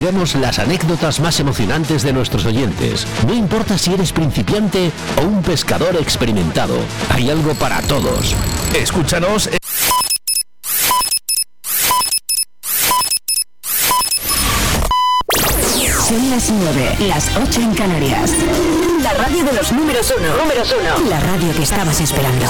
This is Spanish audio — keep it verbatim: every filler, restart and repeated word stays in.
Vemos las anécdotas más emocionantes de nuestros oyentes. No importa si eres principiante o un pescador experimentado, hay algo para todos. Escúchanos. En... Son las nueve, las ocho en Canarias. La radio de los números uno. Números uno. La radio que estabas esperando.